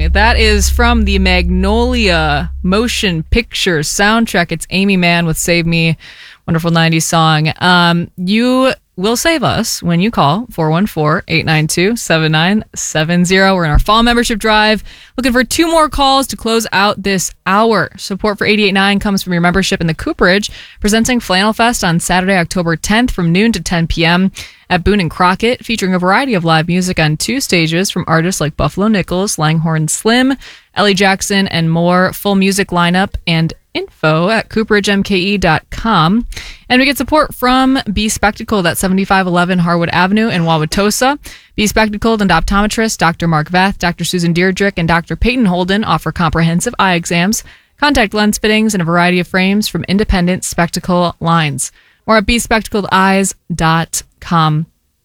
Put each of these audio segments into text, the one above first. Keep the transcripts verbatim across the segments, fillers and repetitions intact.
That is from the Magnolia motion picture soundtrack. It's Amy Mann with Save Me. Wonderful nineties song. Um, you will save us when you call four one four, eight nine two, seven nine seven zero. We're in our fall membership drive. Looking for two more calls to close out this hour. Support for eighty-eight point nine comes from your membership in the Cooperage, presenting Flannel Fest on Saturday, October tenth from noon to ten p.m. at Boone and Crockett, featuring a variety of live music on two stages from artists like Buffalo Nichols, Langhorne Slim, Ellie Jackson, and more. Full music lineup and info at cooperage m k e dot com. And we get support from Be Spectacled at seventy-five eleven Harwood Avenue in Wauwatosa. Be Spectacled and optometrist Doctor Mark Veth, Doctor Susan Deirdrick, and Doctor Peyton Holden offer comprehensive eye exams, contact lens fittings, and a variety of frames from independent spectacle lines. More at be spectacled eyes dot com.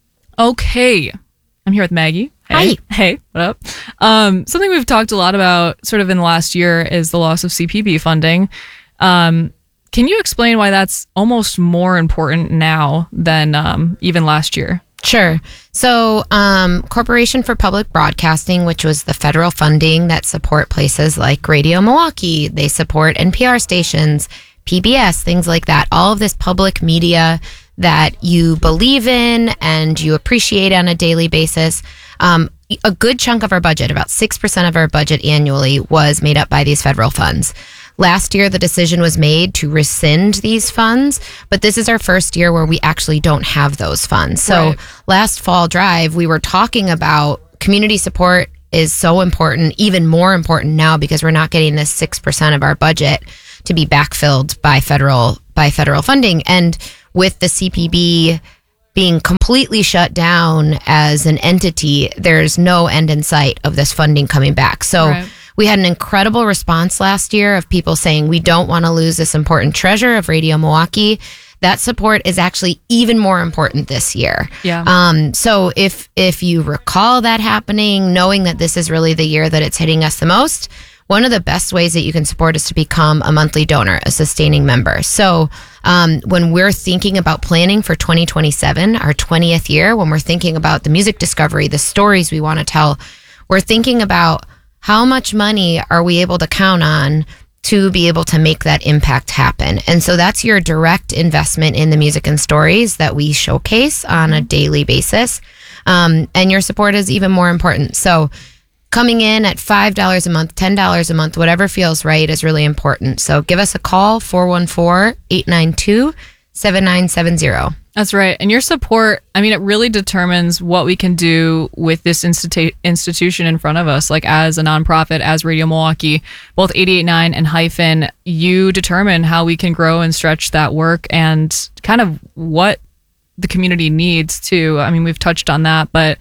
Okay, I'm here with Maggie. Hey. Hi. Hey, what up? Um, something we've talked a lot about sort of in the last year is the loss of C P B funding. Um, can you explain why that's almost more important now than um, even last year? Sure. So, um, Corporation for Public Broadcasting, which was the federal funding that support places like Radio Milwaukee, they support N P R stations, P B S, things like that. All of this public media that you believe in and you appreciate on a daily basis. Um, a good chunk of our budget, about six percent of our budget annually, was made up by these federal funds. Last year, the decision was made to rescind these funds, but this is our first year where we actually don't have those funds. So Right. Last fall drive, we were talking about community support is so important, even more important now because we're not getting this six percent of our budget to be backfilled by federal by federal funding. And with the C P B being completely shut down as an entity, there's no end in sight of this funding coming back. So Right. we had an incredible response last year of people saying, we don't want to lose this important treasure of Radio Milwaukee. That support is actually even more important this year. Yeah. Um, so if if you recall that happening, knowing that this is really the year that it's hitting us the most, one of the best ways that you can support is to become a monthly donor, a sustaining member. So um, when we're thinking about planning for twenty twenty-seven, our twentieth year, when we're thinking about the music discovery, the stories we want to tell, we're thinking about how much money are we able to count on to be able to make that impact happen. And so that's your direct investment in the music and stories that we showcase on a daily basis. Um, and your support is even more important. So coming in at five dollars a month, ten dollars a month, whatever feels right is really important. So give us a call, four one four, eight nine two, seven nine seven zero. That's right. And your support, I mean, it really determines what we can do with this institu- institution in front of us. Like as a nonprofit, as Radio Milwaukee, both eighty-eight point nine and Hyphen, you determine how we can grow and stretch that work and kind of what the community needs too. I mean, we've touched on that, but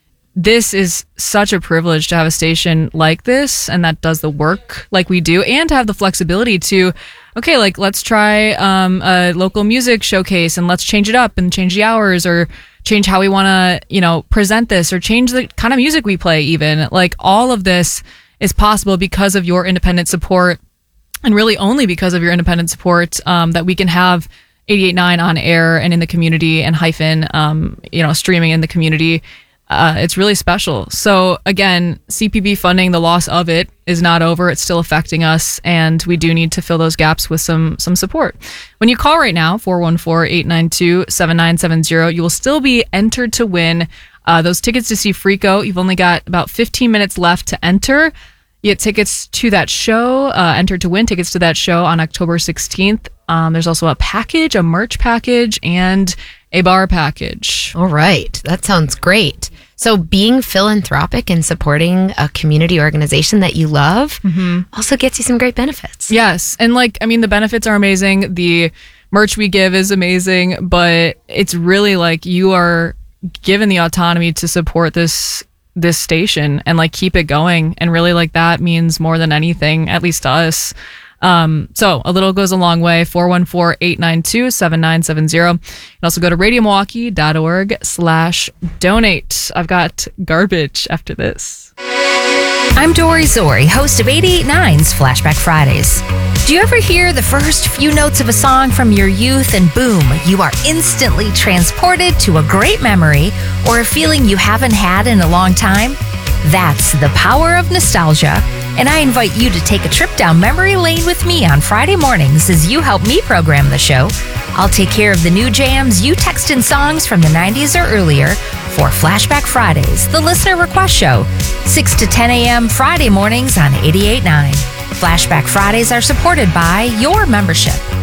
this is such a privilege to have a station like this and that does the work like we do, and to have the flexibility to, okay, like let's try um, a local music showcase and let's change it up and change the hours or change how we want to, you know, present this or change the kind of music we play even. Like all of this is possible because of your independent support, and really only because of your independent support um, that we can have eighty-eight point nine on air and in the community, and Hyphen, um, you know, streaming in the community. Uh, it's really special. So again, C P B funding, the loss of it is not over. It's still affecting us, and we do need to fill those gaps with some some support. When you call right now, four one four, eight nine two, seven nine seven zero, you will still be entered to win uh, those tickets to see Freako. You've only got about fifteen minutes left to enter. You get tickets to that show, uh, entered to win tickets to that show on October sixteenth. Um, there's also a package, a merch package, and a bar package. All right. That sounds great. So being philanthropic and supporting a community organization that you love mm-hmm. also gets you some great benefits. Yes. And like, I mean, the benefits are amazing. The merch we give is amazing, but it's really like you are given the autonomy to support this this station and like keep it going. And really like that means more than anything, at least to us. Um, so a little goes a long way. four one four, eight nine two, seven nine seven zero. You can also go to radio milwaukee dot org slash donate. I've got garbage after this. I'm Dory Zori, host of eighty-eight point nine's Flashback Fridays. Do you ever hear the first few notes of a song from your youth and boom, you are instantly transported to a great memory or a feeling you haven't had in a long time? That's the power of nostalgia. And I invite you to take a trip down memory lane with me on Friday mornings as you help me program the show. I'll take care of the new jams you text in songs from the nineties or earlier for Flashback Fridays, the listener request show, six to ten a.m. Friday mornings on eighty-eight point nine. Flashback Fridays are supported by your membership.